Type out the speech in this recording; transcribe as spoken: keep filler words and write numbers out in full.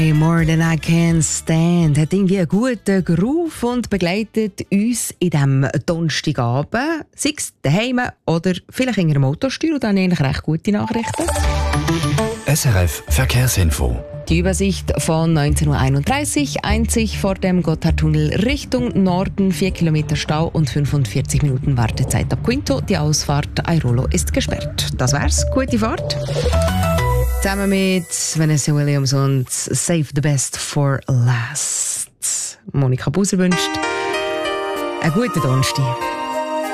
Hey, More Than I Can Stand hat irgendwie einen guten Groove und begleitet uns in diesem Donnerstagabend, sei es daheim oder vielleicht in einem Autosteuer, und dann eigentlich recht gute Nachrichten. S R F Verkehrsinfo. Die Übersicht von neunzehn Uhr einunddreißig, einzig vor dem Gotthardtunnel Richtung Norden, vier Kilometer Stau und fünfundvierzig Minuten Wartezeit ab Quinto. Die Ausfahrt Airolo ist gesperrt. Das wär's. Gute Fahrt. Zusammen mit Vanessa Williams und Save the Best for Last. Monika Buser wünscht einen guten Donnerstag.